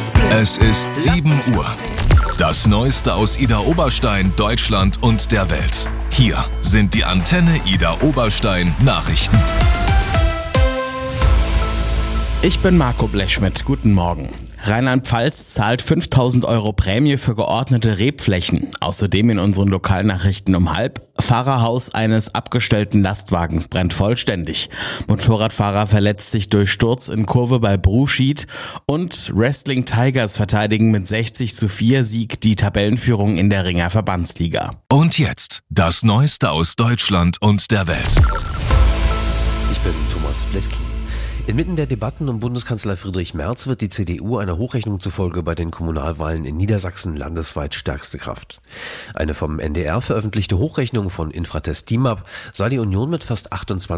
Es ist 7 Uhr. Das Neueste aus Ida Oberstein, Deutschland und der Welt. Hier sind die Antenne Ida Oberstein Nachrichten. Ich bin Marco Blechschmidt. Guten Morgen. Rheinland-Pfalz zahlt 5.000 € Prämie für geordnete Rebflächen. Außerdem in unseren Lokalnachrichten um 12:30. Fahrerhaus eines abgestellten Lastwagens brennt vollständig. Motorradfahrer verletzt sich durch Sturz in Kurve bei Bruschied. Und Wrestling Tigers verteidigen mit 60:4 Sieg die Tabellenführung in der Ringer Verbandsliga. Und jetzt das Neueste aus Deutschland und der Welt. Ich bin Thomas Bleski. Inmitten der Debatten um Bundeskanzler Friedrich Merz wird die CDU einer Hochrechnung zufolge bei den Kommunalwahlen in Niedersachsen landesweit stärkste Kraft. Eine vom NDR veröffentlichte Hochrechnung von Infratest DIMAP sah die Union mit fast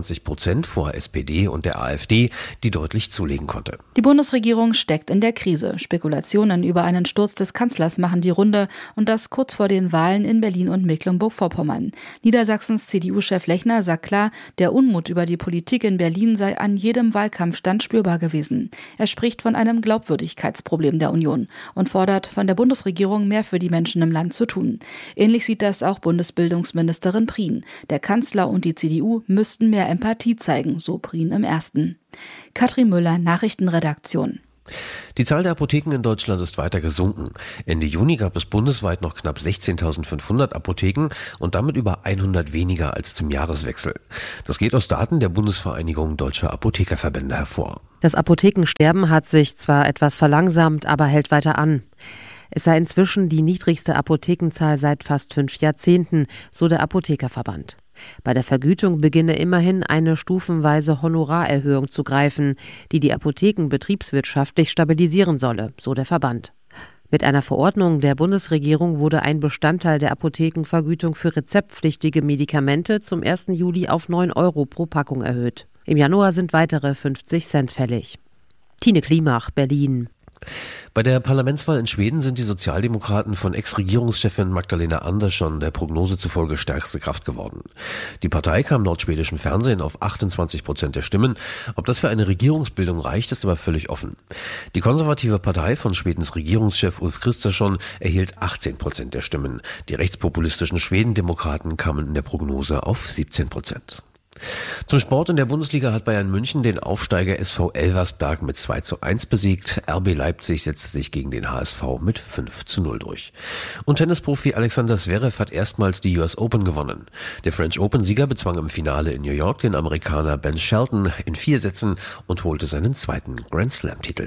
28% vor SPD und der AfD, die deutlich zulegen konnte. Die Bundesregierung steckt in der Krise. Spekulationen über einen Sturz des Kanzlers machen die Runde und das kurz vor den Wahlen in Berlin und Mecklenburg-Vorpommern. Niedersachsens CDU-Chef Lechner sagt klar, der Unmut über die Politik in Berlin sei an jedem Wahlkampfstand spürbar gewesen. Er spricht von einem Glaubwürdigkeitsproblem der Union und fordert von der Bundesregierung mehr für die Menschen im Land zu tun. Ähnlich sieht das auch Bundesbildungsministerin Prien. Der Kanzler und die CDU müssten mehr Empathie zeigen, so Prien im Ersten. Katrin Müller, Nachrichtenredaktion. Die Zahl der Apotheken in Deutschland ist weiter gesunken. Ende Juni gab es bundesweit noch knapp 16.500 Apotheken und damit über 100 weniger als zum Jahreswechsel. Das geht aus Daten der Bundesvereinigung Deutscher Apothekerverbände hervor. Das Apothekensterben hat sich zwar etwas verlangsamt, aber hält weiter an. Es sei inzwischen die niedrigste Apothekenzahl seit fast 5 Jahrzehnten, so der Apothekerverband. Bei der Vergütung beginne immerhin eine stufenweise Honorarerhöhung zu greifen, die die Apotheken betriebswirtschaftlich stabilisieren solle, so der Verband. Mit einer Verordnung der Bundesregierung wurde ein Bestandteil der Apothekenvergütung für rezeptpflichtige Medikamente zum 1. Juli auf 9 € pro Packung erhöht. Im Januar sind weitere 50 Cent fällig. Tine Klimach, Berlin. Bei der Parlamentswahl in Schweden sind die Sozialdemokraten von Ex-Regierungschefin Magdalena Andersson der Prognose zufolge stärkste Kraft geworden. Die Partei kam laut schwedischem Fernsehen auf 28% der Stimmen. Ob das für eine Regierungsbildung reicht, ist aber völlig offen. Die konservative Partei von Schwedens Regierungschef Ulf Kristersson erhielt 18% der Stimmen. Die rechtspopulistischen Schwedendemokraten kamen in der Prognose auf 17%. Zum Sport: in der Bundesliga hat Bayern München den Aufsteiger SV Elversberg mit 2:1 besiegt. RB Leipzig setzte sich gegen den HSV mit 5:0 durch. Und Tennisprofi Alexander Zverev hat erstmals die US Open gewonnen. Der French Open-Sieger bezwang im Finale in New York den Amerikaner Ben Shelton in 4 Sätzen und holte seinen 2. Grand Slam-Titel.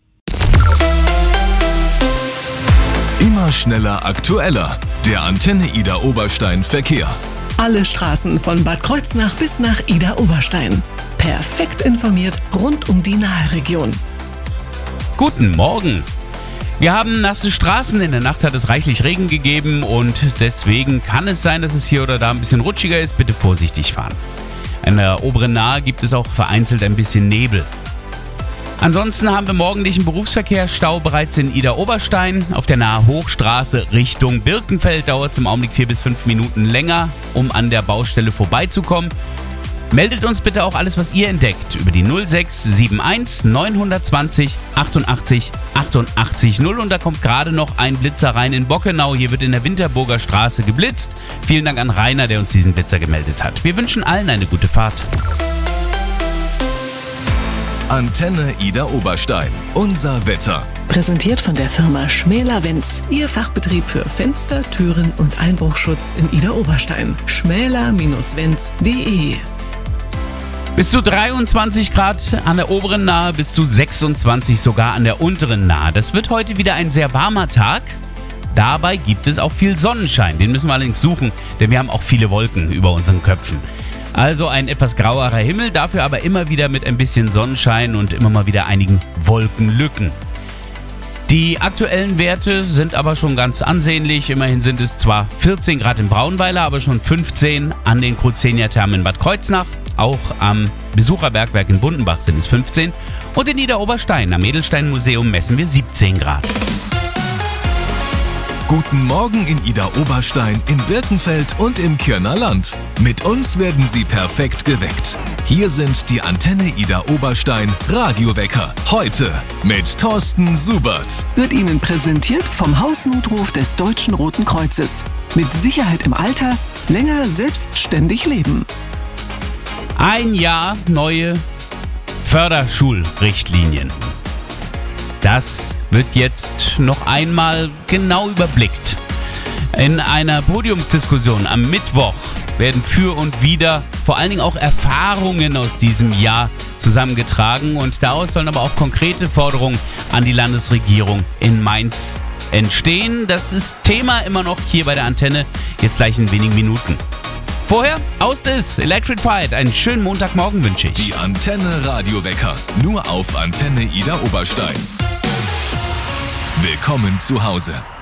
Immer schneller, aktueller. Der Antenne Ida Oberstein Verkehr. Alle Straßen von Bad Kreuznach bis nach Ida Oberstein. Perfekt informiert rund um die Nahregion. Guten Morgen. Wir haben nasse Straßen. In der Nacht hat es reichlich Regen gegeben und deswegen kann es sein, dass es hier oder da ein bisschen rutschiger ist. Bitte vorsichtig fahren. An der oberen Nahe gibt es auch vereinzelt ein bisschen Nebel. Ansonsten haben wir morgendlichen Berufsverkehrsstau bereits in Ida Oberstein. Auf der Nahe Hochstraße Richtung Birkenfeld dauert es im Augenblick 4 bis 5 Minuten länger, um an der Baustelle vorbeizukommen. Meldet uns bitte auch alles, was ihr entdeckt, über die 0671 920 88 88 0. Und da kommt gerade noch ein Blitzer rein in Bockenau. Hier wird in der Winterburger Straße geblitzt. Vielen Dank an Rainer, der uns diesen Blitzer gemeldet hat. Wir wünschen allen eine gute Fahrt. Antenne Ida Oberstein. Unser Wetter. Präsentiert von der Firma Schmäler-Wenz. Ihr Fachbetrieb für Fenster, Türen und Einbruchschutz in Ida Oberstein. schmäler-wenz.de. Bis zu 23 Grad an der oberen Nahe, bis zu 26 sogar an der unteren Nahe. Das wird heute wieder ein sehr warmer Tag. Dabei gibt es auch viel Sonnenschein. Den müssen wir allerdings suchen, denn wir haben auch viele Wolken über unseren Köpfen. Also ein etwas grauerer Himmel, dafür aber immer wieder mit ein bisschen Sonnenschein und immer mal wieder einigen Wolkenlücken. Die aktuellen Werte sind aber schon ganz ansehnlich. Immerhin sind es zwar 14 Grad in Braunweiler, aber schon 15 an den Cruzenia-Thermen in Bad Kreuznach. Auch am Besucherbergwerk in Bundenbach sind es 15. Und in Ida Oberstein am Edelstein-Museum messen wir 17 Grad. Guten Morgen in Idar-Oberstein, in Birkenfeld und im Kirner Land. Mit uns werden Sie perfekt geweckt. Hier sind die Antenne Idar-Oberstein Radiowecker. Heute mit Thorsten Subert. Wird Ihnen präsentiert vom Hausnotruf des Deutschen Roten Kreuzes. Mit Sicherheit im Alter, länger selbstständig leben. Ein Jahr neue Förderschulrichtlinien. Das wird jetzt noch einmal genau überblickt. In einer Podiumsdiskussion am Mittwoch werden für und wider vor allen Dingen auch Erfahrungen aus diesem Jahr zusammengetragen und daraus sollen aber auch konkrete Forderungen an die Landesregierung in Mainz entstehen. Das ist Thema immer noch hier bei der Antenne, jetzt gleich in wenigen Minuten. Vorher, aus ist Electrified. Einen schönen Montagmorgen wünsche ich. Die Antenne Radiowecker, nur auf Antenne Idar-Oberstein. Willkommen zu Hause.